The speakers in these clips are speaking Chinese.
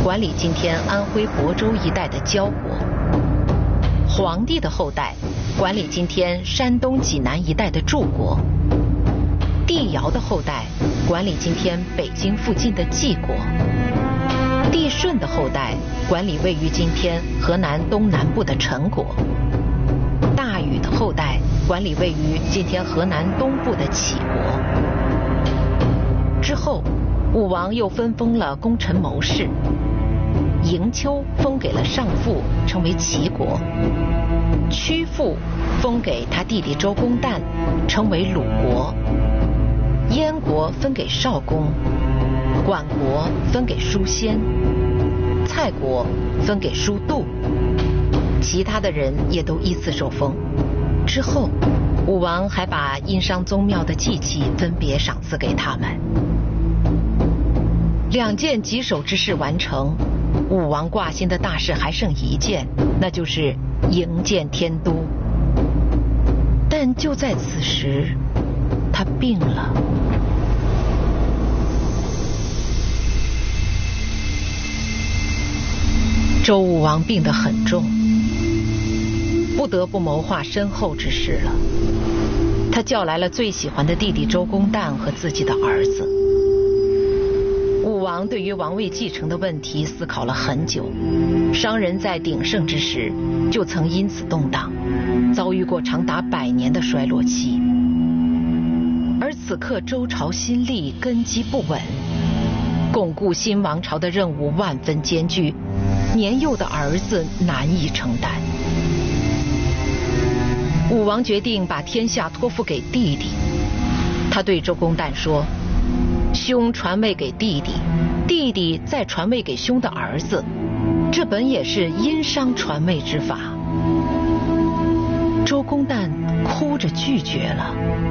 管理今天安徽亳州一带的焦国；黄帝的后代管理今天山东济南一带的柱国；帝尧的后代管理今天北京附近的蓟国；帝舜的后代管理位于今天河南东南部的陈国；大禹的后代管理位于今天河南东部的杞国。之后，武王又分封了功臣谋士，嬴丘封给了上父，成为齐国；屈父封给他弟弟周公旦，成为鲁国；燕国分给少公，管国分给叔先，蔡国分给叔度，其他的人也都依次受封。之后，武王还把殷商宗庙的祭器分别赏赐给他们。2件棘手之事完成，武王挂心的大事还剩1件，那就是营建天都。但就在此时，他病了。周武王病得很重，不得不谋划身后之事了。他叫来了最喜欢的弟弟周公旦和自己的儿子。武王对于王位继承的问题思考了很久，商人在鼎盛之时就曾因此动荡，遭遇过长达100年的衰落期。而此刻周朝新立，根基不稳，巩固新王朝的任务万分艰巨，年幼的儿子难以承担。武王决定把天下托付给弟弟。他对周公旦说，兄传位给弟弟，弟弟再传位给兄的儿子，这本也是殷商传位之法。周公旦哭着拒绝了，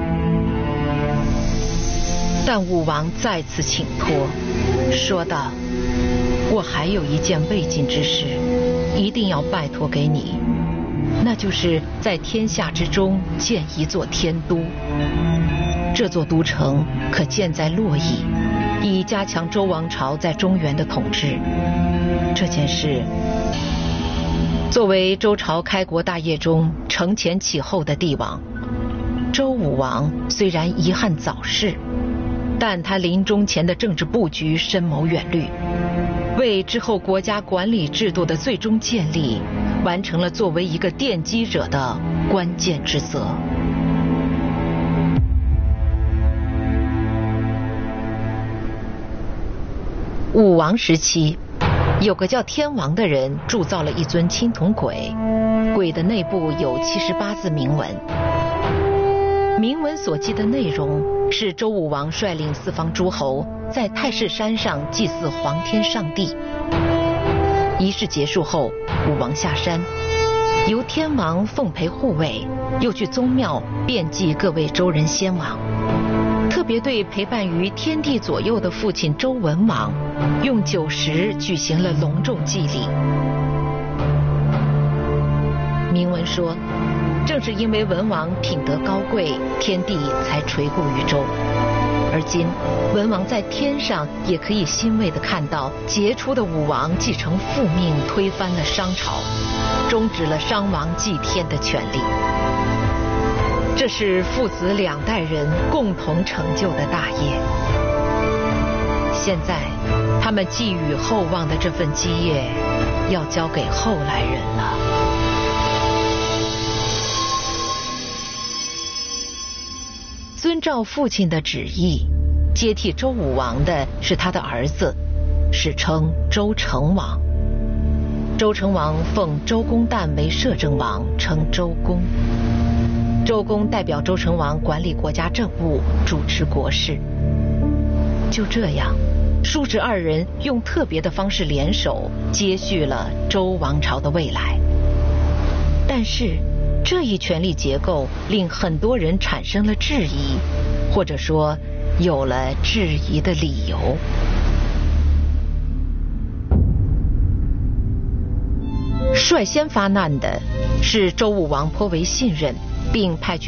但武王再次请托，说道，我还有一件未尽之事，一定要拜托给你，那就是在天下之中建一座天都。这座都城可建在洛邑，以加强周王朝在中原的统治。这件事作为周朝开国大业中承前启后的帝王，周武王虽然遗憾早逝，但他临终前的政治布局深谋远虑，为之后国家管理制度的最终建立完成了作为一个奠基者的关键职责。武王时期，有个叫天王的人铸造了一尊青铜簋，簋的内部有78字铭文。铭文所记的内容是周武王率领4方诸侯在太室山上祭祀皇天上帝。仪式结束后，武王下山，由天王奉陪护卫，又去宗庙遍祭各位周人先王，特别对陪伴于天帝左右的父亲周文王用酒食举行了隆重祭礼。铭文说，正是因为文王品德高贵，天帝才垂顾于周。而今文王在天上也可以欣慰地看到杰出的武王继承父命，推翻了商朝，终止了商王祭天的权利。这是父子2代人共同成就的大业。现在他们寄予厚望的这份基业要交给后来人了。遵照父亲的旨意，接替周武王的是他的儿子，史称周成王。周成王奉周公旦为摄政王，称周公。周公代表周成王管理国家政务，主持国事。就这样，叔侄2人用特别的方式联手，接续了周王朝的未来。但是这一权力结构令很多人产生了质疑，或者说有了质疑的理由。率先发难的是周武王颇为信任并派去